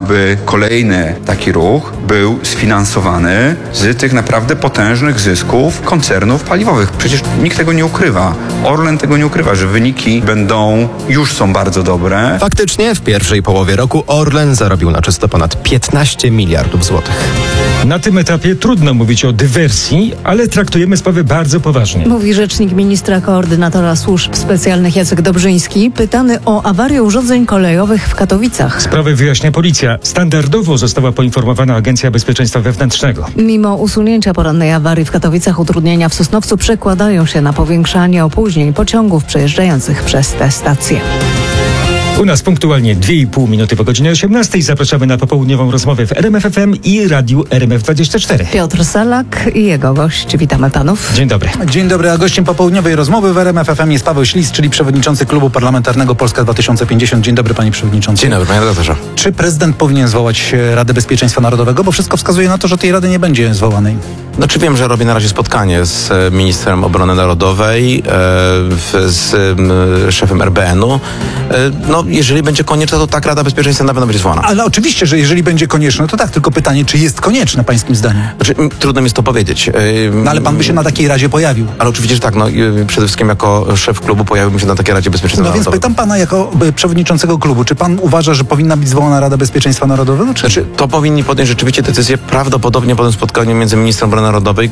aby kolejny taki ruch był sfinansowany z tych naprawdę potężnych zysków koncernów paliwowych. Przecież nikt tego nie ukrywa. Orlen tego nie ukrywa, że wyniki już są bardzo dobre. Faktycznie w pierwszej połowie roku Orlen zarobił na czysto ponad 15 miliardów złotych. Na tym etapie trudno mówić o dywersji, ale traktujemy sprawę bardzo poważnie. Mówi rzecznik ministra koordynatora służb specjalnych Jacek Dobrzyński, pytany o awarię urządzeń kolejowych w Katowicach. Sprawę wyjaśnia policja. Standardowo została poinformowana Agencja Bezpieczeństwa Wewnętrznego. Mimo usunięcia porannej awarii w Katowicach utrudnienia w Sosnowcu przekładają się na powiększanie opóźnień pociągów przejeżdżających przez tę stację. U nas punktualnie 2,5 minuty po godzinie 18. Zapraszamy na popołudniową rozmowę w RMF FM i radiu RMF24. Piotr Salak i jego gość. Witamy panów. Dzień dobry. Dzień dobry, a gościem popołudniowej rozmowy w RMF FM jest Paweł Ślis, czyli przewodniczący Klubu Parlamentarnego Polska 2050. Dzień dobry, panie przewodniczący. Dzień dobry, panie redaktorze. Czy prezydent powinien zwołać Radę Bezpieczeństwa Narodowego? Bo wszystko wskazuje na to, że tej Rady nie będzie zwołanej. Znaczy wiem, że robię na razie spotkanie z ministrem obrony narodowej, z szefem RBN-u. Jeżeli będzie konieczne, to tak, Rada Bezpieczeństwa na pewno będzie zwołana. Ale oczywiście, że jeżeli będzie konieczne, to tak, tylko pytanie, czy jest konieczne pańskim zdaniem? Znaczy, trudno mi jest to powiedzieć. No ale pan by się na takiej Radzie pojawił. Ale oczywiście, że tak. Przede wszystkim jako szef klubu pojawiłbym się na takiej Radzie Bezpieczeństwa No więc Narodowego. pytam pana jako przewodniczącego klubu, czy pan uważa, że powinna być zwołana Rada Bezpieczeństwa Narodowego? Czy... Znaczy, to powinni podjąć rzeczywiście decyzję prawdopodobnie po tym spotkaniu między ministrem obrony narodowej.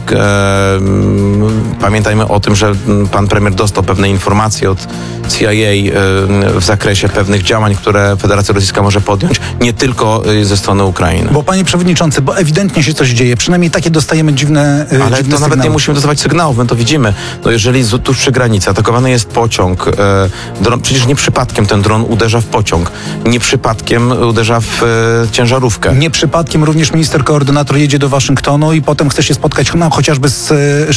Pamiętajmy o tym, że pan premier dostał pewne informacje od CIA w zakresie pewnych działań, które Federacja Rosyjska może podjąć, nie tylko ze strony Ukrainy. Bo panie przewodniczący, bo ewidentnie się coś dzieje, przynajmniej takie dostajemy dziwne Ale to sygnały. nawet nie musimy dostawać sygnałów, my to widzimy. Jeżeli tuż przy granicy atakowany jest pociąg, dron, przecież nie przypadkiem ten dron uderza w pociąg, nie przypadkiem uderza w ciężarówkę. Nie przypadkiem również minister koordynator jedzie do Waszyngtonu i potem chce się spotkać chociażby z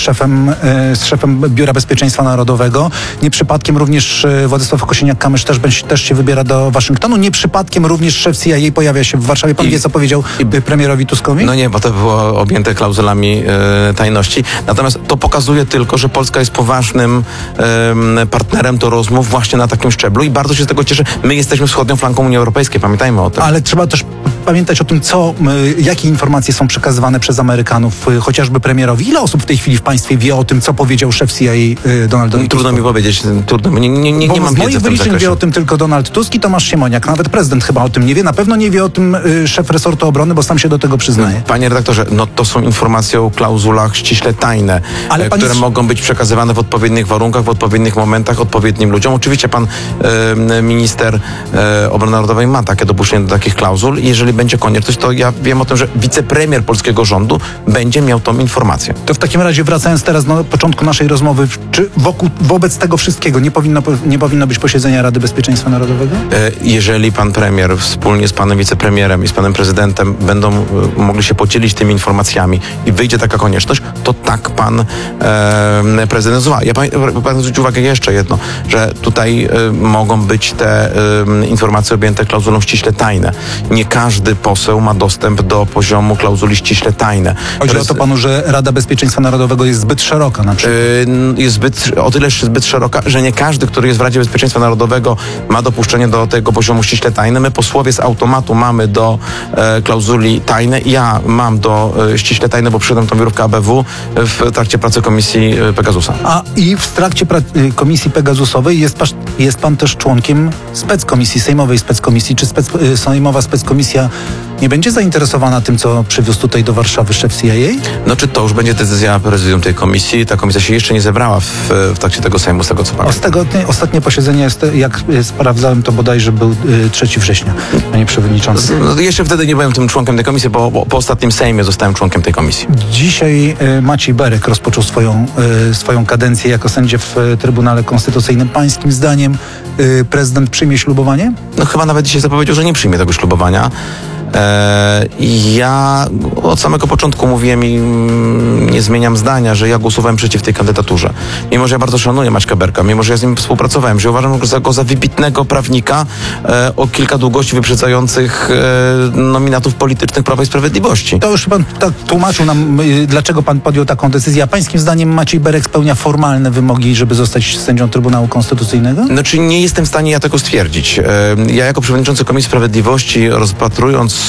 szefem Biura Bezpieczeństwa Narodowego. Nie przypadkiem również Władysław Kosiniak-Kamysz też się wybiera do Waszyngtonu. Nie przypadkiem również szef CIA pojawia się w Warszawie. Pan wie, co powiedział premierowi Tuskowi? No nie, bo to było objęte klauzulami tajności. Natomiast to pokazuje tylko, że Polska jest poważnym partnerem do rozmów właśnie na takim szczeblu i bardzo się z tego cieszę. My jesteśmy wschodnią flanką Unii Europejskiej, pamiętajmy o tym. Ale trzeba też pamiętać o tym, jakie informacje są przekazywane przez Amerykanów, chociażby premierowi. Ile osób w tej chwili w państwie wie o tym, co powiedział szef CIA Donaldowi Tuskowi? Trudno mi powiedzieć, nie mam z moich wiedzy w tym wyliczeń zakresie. wie o tym tylko Donald Tusk i Tomasz Siemoniak. Nawet prezydent chyba o tym nie wie. Na pewno nie wie o tym szef resortu obrony, bo sam się do tego przyznaje. Panie redaktorze, to są informacje o klauzulach ściśle tajne, które mogą być przekazywane w odpowiednich warunkach, w odpowiednich momentach, odpowiednim ludziom. Oczywiście pan minister obrony narodowej ma takie dopuszczenie do takich klauzul i jeżeli będzie konieczność, to ja wiem o tym, że wicepremier polskiego rządu będzie miał tą informację. To w takim razie wracając teraz do początku naszej rozmowy, czy wobec tego wszystkiego nie powinno być posiedzenia Rady Bezpieczeństwa Narodowego? Jeżeli pan premier wspólnie z panem wicepremierem i z panem prezydentem będą mogli się podzielić tymi informacjami i wyjdzie taka konieczność, to tak pan prezydent zła. Ja pan zwrócić uwagę jeszcze jedno, że tutaj mogą być te informacje objęte klauzulą ściśle tajne. Nie każdy poseł ma dostęp do poziomu klauzuli ściśle tajne. Chodzi o to panu, że Rada Bezpieczeństwa Narodowego jest zbyt szeroka na przykład. Jest o tyle zbyt szeroka, że nie każdy, który jest w Radzie Bezpieczeństwa Narodowego, ma dopuszczenie do tego poziomu ściśle tajne. My posłowie z automatu mamy do klauzuli tajne. Ja mam do ściśle tajne, bo przyszedłem tą biurówkę ABW w trakcie pracy Komisji Pegasusa. A i w trakcie Komisji Pegasusowej jest pan też członkiem speckomisji, sejmowej speckomisji. Czy sejmowa speckomisja nie będzie zainteresowana tym, co przywiózł tutaj do Warszawy szef CIA? Czy to już będzie decyzja prezydium tej komisji? Ta komisja się jeszcze nie zebrała w trakcie tego Sejmu, z tego co pamiętam. Ostatnie posiedzenie, jak sprawdzałem, to bodajże był 3 września, panie przewodniczący. Jeszcze wtedy nie byłem tym członkiem tej komisji, bo po ostatnim Sejmie zostałem członkiem tej komisji. Dzisiaj Maciej Berek rozpoczął swoją kadencję jako sędzia w Trybunale Konstytucyjnym. Pańskim zdaniem prezydent przyjmie ślubowanie? Chyba nawet dzisiaj zapowiedział, że nie przyjmie tego ślubowania. Ja od samego początku mówiłem i nie zmieniam zdania, że ja głosowałem przeciw tej kandydaturze. Mimo że ja bardzo szanuję Maćka Berka, mimo że ja z nim współpracowałem, że uważam go za wybitnego prawnika o kilka długości wyprzedzających nominatów politycznych Prawa i Sprawiedliwości. To już pan tak tłumaczył nam, dlaczego pan podjął taką decyzję. A pańskim zdaniem Maciej Berek spełnia formalne wymogi, żeby zostać sędzią Trybunału Konstytucyjnego? Nie jestem w stanie ja tego stwierdzić. Ja jako przewodniczący Komisji Sprawiedliwości, rozpatrując